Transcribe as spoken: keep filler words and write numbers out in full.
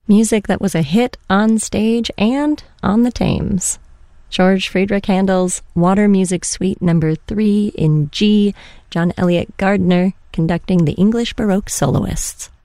Music that was a hit on stage and on the Thames. George Friedrich Handel's Water Music Suite number three in G, John Eliot Gardiner conducting the English Baroque soloists.